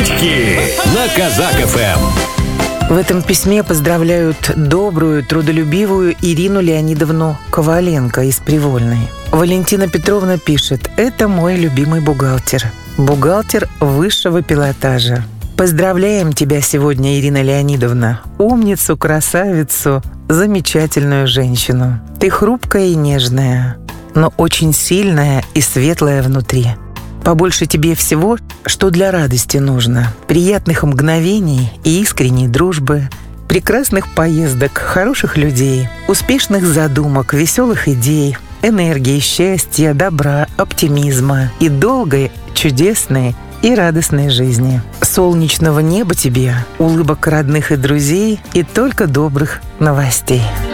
Шутки на Казах ФМ. В этом письме поздравляют добрую, трудолюбивую Ирину Леонидовну Коваленко из Привольной. Валентина Петровна пишет: «Это мой любимый бухгалтер. Бухгалтер высшего пилотажа. Поздравляем тебя сегодня, Ирина Леонидовна. Умницу, красавицу, замечательную женщину. Ты хрупкая и нежная, но очень сильная и светлая внутри. Побольше тебе всего, что для радости нужно. Приятных мгновений и искренней дружбы, прекрасных поездок, хороших людей, успешных задумок, веселых идей, энергии, счастья, добра, оптимизма и долгой, чудесной и радостной жизни. Солнечного неба тебе, улыбок родных и друзей и только добрых новостей».